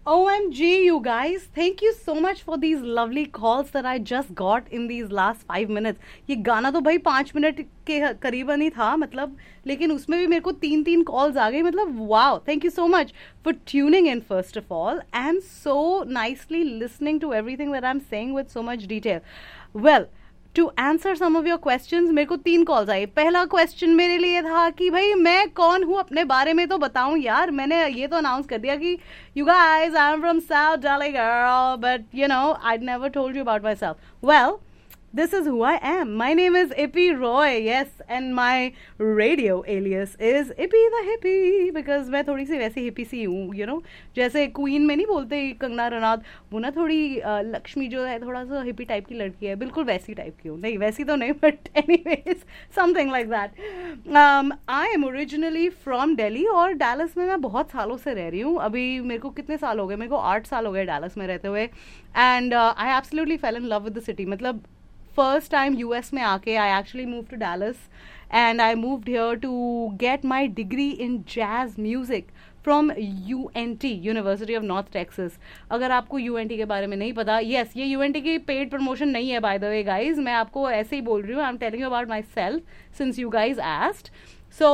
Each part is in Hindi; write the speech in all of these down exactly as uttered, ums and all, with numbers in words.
O M G, you guys, thank you so much for these lovely calls that I just got in these last five minutes. ये गाना तो भाई पाँच मिनट के करीबन ही था मतलब, लेकिन उसमें भी मेरे को तीन तीन कॉल्स आ गई मतलब wow thank you so much for tuning in first of all and so nicely listening to everything that I am saying with so much detail. Well, to answer some of your questions मेरे को तीन कॉल्स आई. पहला क्वेश्चन मेरे लिए था कि भाई मैं कौन हूँ, अपने बारे में तो बताऊं यार. मैंने ये तो अनाउंस कर दिया कि you guys I am from south Delhi girl, but you know I never told you about my self. Well, this is who I am. My name is Ippy Roy, yes, and my radio alias is Ippy the Hippie because मैं थोड़ी सी वैसी हिप्पी सी हूँ, you know. जैसे क्वीन में नहीं बोलते कंगना रनौत, वो ना थोड़ी अ, लक्ष्मी जो है थोड़ा सा हिप्पी टाइप की लड़की है, बिल्कुल वैसी टाइप की हूँ. नहीं वैसी तो नहीं, but anyways something like that. I am originally from Delhi और डैलस में मैं बहुत सालों से रह रही हूँ. अभी मेरे को कितने साल हो गए, मेरे को आठ साल हो गए डैलस में रहते हुए. And I absolutely fail in love with the city. मतलब first time U S में आके I actually moved to Dallas and I moved here to get my degree in jazz music from U N T, University of North Texas. अगर आपको U N T के बारे में नहीं पता, yes, ये U N T की पेड प्रमोशन नहीं है by the way guys, मैं आपको ऐसे ही बोल रही हूँ. I'm telling you about myself since you guys asked. So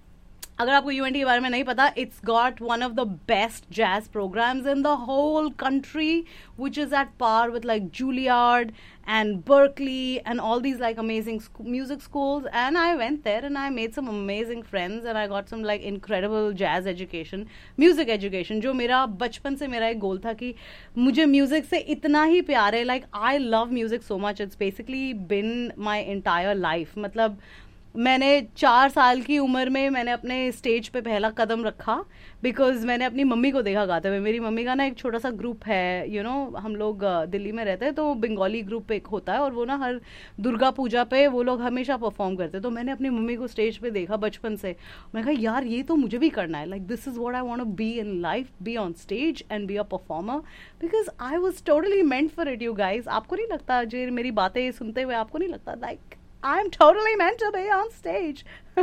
अगर आपको यूएनटी के बारे में नहीं पता, it's got one of the best jazz programmes in the whole country which is at par with like जूलियार्ड and Berkeley and all these like amazing sc- music schools, and I went there and I made some amazing friends and I got some like incredible jazz education, music education, जो मेरा बचपन से मेरा एक गोल था कि मुझे म्यूजिक से इतना ही प्यार है. Like I love music so much, it's basically bin my entire life. मतलब मैंने चार साल की उम्र में मैंने अपने स्टेज पे पहला कदम रखा बिकॉज मैंने अपनी मम्मी को देखा गाते हुए. मेरी मम्मी का ना एक छोटा सा ग्रुप है, यू you नो know, हम लोग अ, दिल्ली में रहते हैं तो बंगाली ग्रुप एक होता है और वो ना हर दुर्गा पूजा पे वो लोग हमेशा परफॉर्म करते हैं. तो मैंने अपनी मम्मी को स्टेज पे देखा बचपन से. मैं कहा यार ये तो मुझे भी करना है. Like this is what I want to be in life, be on stage and be a performer because I was totally meant for it. You guys, आपको नहीं लगता जो मेरी बातें सुनते हुए आपको नहीं लगता like I'm totally meant to be on stage.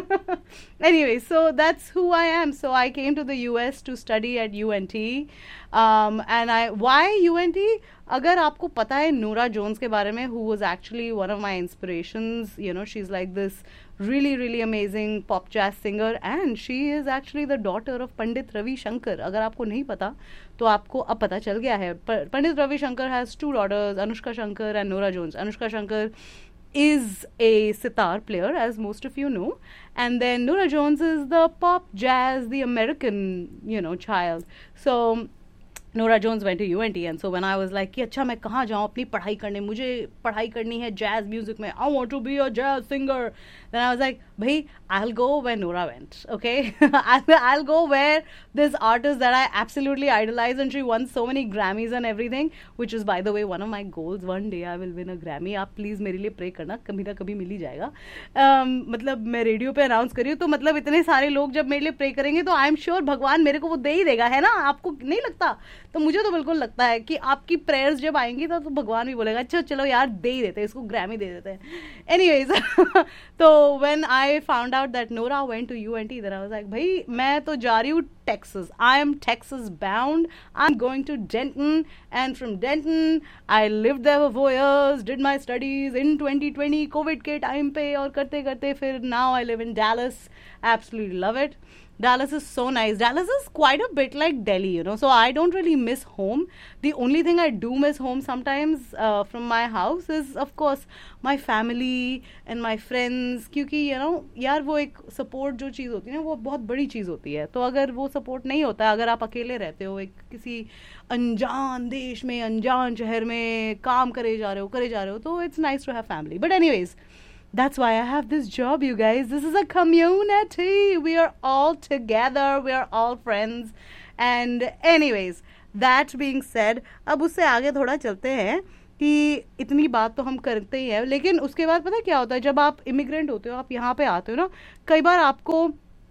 Anyway, so that's who I am. So I came to the U S to study at U N T. Um, and I why U N T? अगर आपको पता है नोरा जोन्स के बारे में, who was actually one of my inspirations. You know, she's like this really really amazing pop jazz singer, and she is actually the daughter of पंडित रवि शंकर. अगर आपको नहीं पता तो आपको अब पता चल गया है. पंडित Ravi Shankar has two daughters, Anushka Shankar and Nora Jones. Anushka Shankar is a sitar player, as most of you know, and then Nora Jones is the pop jazz, the American, you know, child. So Nora Jones went to यूएनटी and so when I was like कि अच्छा मैं कहाँ जाऊँ अपनी पढ़ाई करने, मुझे पढ़ाई करनी है जैज म्यूजिक में, I want to be a jazz singer. Then I was like भाई I will go where Nora went, okay. I will go where this artist that I absolutely idolise and she one so many Grammys and everything, which is by the way one of my goals. One day I will win a Grammy. आप प्लीज मेरे लिए प्रे करना, कभी ना कभी मिल ही जाएगा. um, मतलब मैं रेडियो पे अनाउंस करी हूँ तो मतलब इतने सारे लोग जब मेरे लिए प्रे करेंगे तो आई एम श्योर भगवान मेरे को वो दे ही देगा, है ना. आपको नहीं लगता? तो मुझे तो बिल्कुल लगता है कि आपकी प्रेयर्स जब आएंगी तो, तो भगवान भी बोलेगा अच्छा चलो यार दे ही देते हैं इसको, ग्रैमी दे देते हैं. एनीवेज तो when I found out that Nora went to यूएनटी, then I was like भाई मैं तो जा रही हूँ Texas. I am Texas bound. I am going to Danton and from Danton I lived there for four years, did my studies in twenty twenty Covid के टाइम पे, और करते करते फिर now I live in Dallas. Absolutely love it. Dallas is so nice. Dallas is quite a bit like Delhi, you know. So I don't really miss home. The only thing I do miss home sometimes uh, from my house is, of course, my family and my friends. क्योंकि you know, यार वो एक support जो चीज़ होती है ना, वो बहुत बड़ी चीज़ होती है. तो अगर वो support नहीं होता, अगर आप अकेले रहते हो एक किसी अनजान देश में, अनजान शहर में काम करे जा रहे हो, करे जा रहे हो, तो it's nice to have family. But anyways. That's why I have this job, you guys. This is a community. We are all together. We are all friends. And anyways, that being said, अब उससे आगे थोड़ा चलते हैं कि इतनी बात तो हम करते ही हैं, लेकिन उसके बाद पता है क्या होता है, जब आप इमिग्रेंट होते हो, आप यहाँ पे आते हो ना, कई बार आपको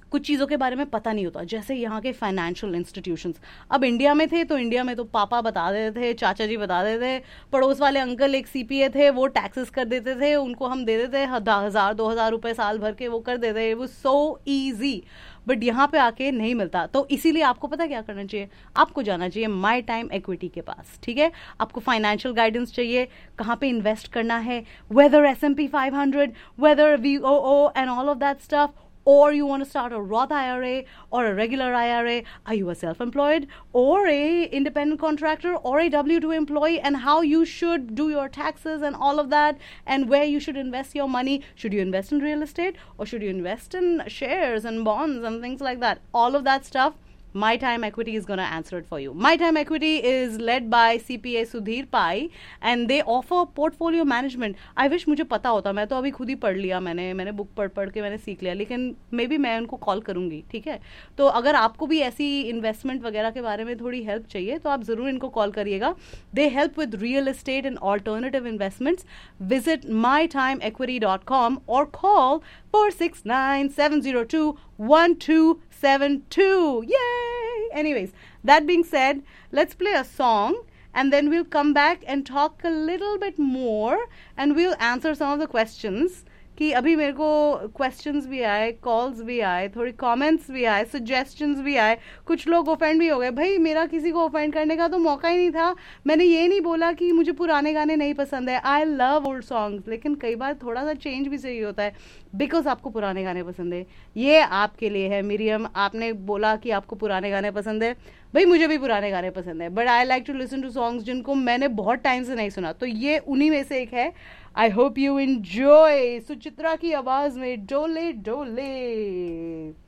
कुछ चीज़ों के बारे में पता नहीं होता, जैसे यहाँ के फाइनेंशियल इंस्टीट्यूशंस। अब इंडिया में थे तो इंडिया में तो पापा बता देते थे, चाचा जी बता देते थे, पड़ोस वाले अंकल एक सीपीए थे, वो टैक्सेस कर देते थे, उनको हम दे देते हज़ार दो हज़ार रुपए साल भर के, वो कर देते, वो सो ईजी। बट यहाँ पे आके नहीं मिलता, तो इसीलिए आपको पता क्या करना चाहिए, आपको जाना चाहिए माई टाइम इक्विटी के पास, ठीक है। आपको फाइनेंशियल गाइडेंस चाहिए, कहाँ पे इन्वेस्ट करना है, weather S M P five hundred, whether V O O and all of that stuff, or you want to start a Roth I R A or a regular I R A. Are you a self-employed or a independent contractor or a W two employee, and how you should do your taxes and all of that, and where you should invest your money. Should you invest in real estate or should you invest in shares and bonds and things like that? All of that stuff, My Time Equity is going to answer it for you. My Time Equity is led by C P A Sudhir Pai and they offer portfolio management. I wish मुझे पता होता, मैं तो अभी खुद ही पढ़ लिया, मैंने मैंने बुक पढ़ पढ़ के मैंने सीख लिया, लेकिन मे बी मैं उनको कॉल करूँगी, ठीक है। तो अगर आपको भी ऐसी इन्वेस्टमेंट वगैरह के बारे में थोड़ी हेल्प चाहिए तो आप ज़रूर इनको कॉल करिएगा। They help with real estate and alternative investments. Visit my time equity dot com और call four six nine seven zero two one two seven two. Yay! Anyways, that being said, let's play a song and then we'll come back and talk a little bit more and we'll answer some of the questions. कि अभी मेरे को क्वेश्चंस भी आए, कॉल्स भी आए, थोड़ी कमेंट्स भी आए, सजेशंस भी आए, कुछ लोग ऑफेंड भी हो गए। भाई मेरा किसी को ऑफेंड करने का तो मौका ही नहीं था, मैंने ये नहीं बोला कि मुझे पुराने गाने नहीं पसंद है, आई लव ओल्ड सॉन्ग्स, लेकिन कई बार थोड़ा सा चेंज भी चाहिए होता है बिकॉज आपको पुराने गाने पसंद है। ये आपके लिए है मिरियम, आपने बोला कि आपको पुराने गाने पसंद है, भाई मुझे भी पुराने गाने पसंद है, but I like to listen to songs जिनको मैंने बहुत टाइम से नहीं सुना, तो ये उन्हीं में से एक है। I hope you enjoy. Suchitra की आवाज में डोले डोले।